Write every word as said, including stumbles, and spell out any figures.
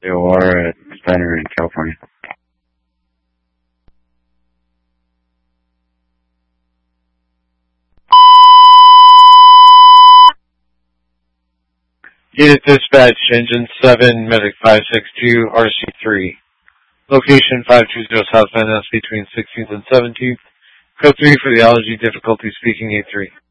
AOR at Steiner in California. Unit Dispatch, Engine seven, Medic five six two, R C three. Location five two zero South Van Ness between sixteenth and seventeenth. Code three for the allergy difficulty speaking A three.